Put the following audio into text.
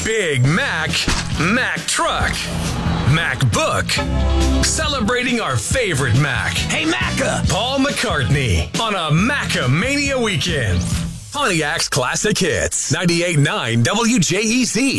Big Mac, Mac Truck, MacBook. Celebrating our favorite Mac. Hey, Macca! Paul McCartney on a Macamania weekend. Pontiac's Classic Hits. 98.9 WJEZ.